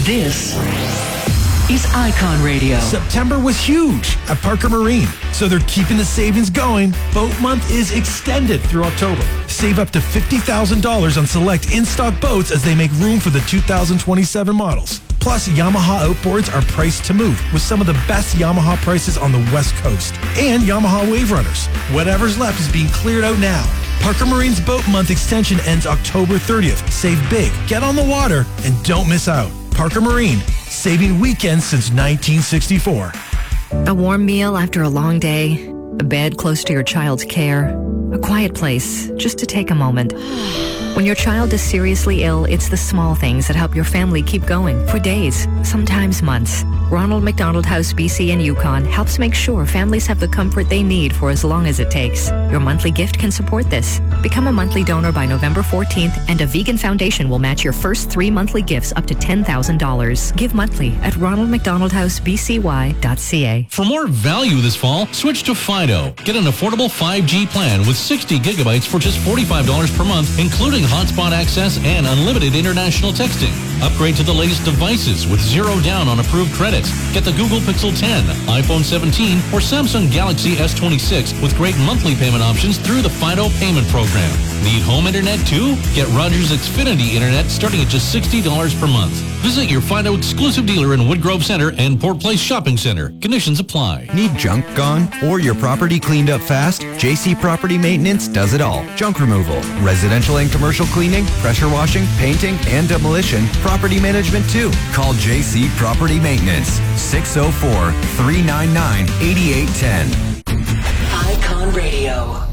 This is Icon Radio. September was huge at Parker Marine, so they're keeping the savings going. Boat month is extended through October. Save up to $50,000 on select in-stock boats as they make room for the 2027 models. Plus, Yamaha outboards are priced to move with some of the best Yamaha prices on the West Coast. And Yamaha Wave Runners. Whatever's left is being cleared out now. Parker Marine's Boat Month extension ends October 30th. Save big, get on the water, and don't miss out. Parker Marine, saving weekends since 1964. A warm meal after a long day, a bed close to your child's care, a quiet place just to take a moment. When your child is seriously ill, it's the small things that help your family keep going for days, sometimes months. Ronald McDonald House BC and Yukon helps make sure families have the comfort they need for as long as it takes. Your monthly gift can support this. Become a monthly donor by November 14th, and a vegan foundation will match your first 3 monthly gifts up to $10,000. Give monthly at ronaldmcdonaldhousebcy.ca. For more value this fall, switch to Fido. Get an affordable 5G plan with 60 gigabytes for just $45 per month, including hotspot access and unlimited international texting. Upgrade to the latest devices with zero down on approved credits. Get the Google Pixel 10, iPhone 17, or Samsung Galaxy S26 with great monthly payment options through the Fido payment program. Need home internet too? Get Rogers Xfinity Internet starting at just $60 per month. Visit your Fido exclusive dealer in Woodgrove Center and Port Place Shopping Center. Conditions apply. Need junk gone or your property cleaned up fast? JC Property Maintenance does it all. Junk removal, residential and commercial cleaning, pressure washing, painting, and demolition. Property management too. Call JC Property Maintenance. 604-399-8810. Icon Radio.